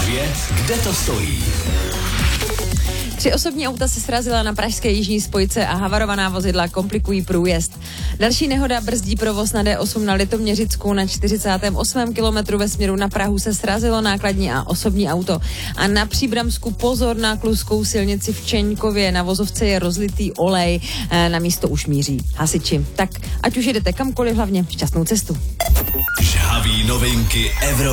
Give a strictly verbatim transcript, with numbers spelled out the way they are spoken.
Dvě, kde to stojí? Tři osobní auta se srazila na pražské jižní spojce a havarovaná vozidla komplikují průjezd. Další nehoda brzdí provoz na D osm na Litoměřicku. Na čtyřicátém osmém kilometru ve směru na Prahu se srazilo nákladní a osobní auto. A na Příbramsku pozor na Kluskou silnici v Čeňkově. Na vozovce je rozlitý olej. Na místo už míří hasiči. Tak ať už jedete kamkoliv, hlavně šťastnou cestu. Žhavý novinky Evropy.